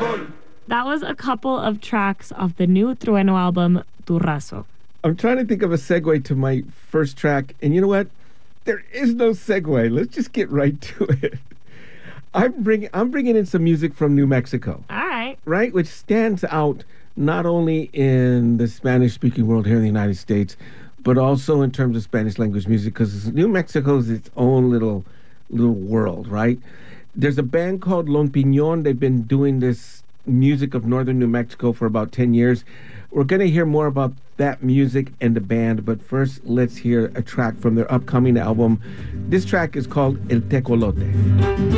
That was a couple of tracks off the new Trueno album, Turrazo. I'm trying to think of a segue to my first track, and you know what? There is no segue. Let's just get right to it. I'm bringing in some music from New Mexico. All right. Right? Which stands out not only in the Spanish-speaking world here in the United States, but also in terms of Spanish language music, because New Mexico is its own little world, right? There's a band called Lon Piñón. They've been doing this music of northern New Mexico for about 10 years. We're going to hear more about that music and the band, but first let's hear a track from their upcoming album. This track is called El Tecolote.